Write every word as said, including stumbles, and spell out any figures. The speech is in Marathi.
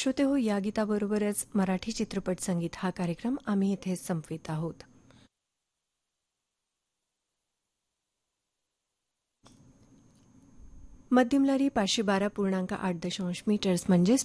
श्रोते हो, या गीताबरोबरच मराठी चित्रपट संगीत हा कार्यक्रम आम्ही इथे संपवित आहोत. मध्यम लहरी पाचशे बारा पूर्णांक आठ दशांश मीटर्स म्हणजेच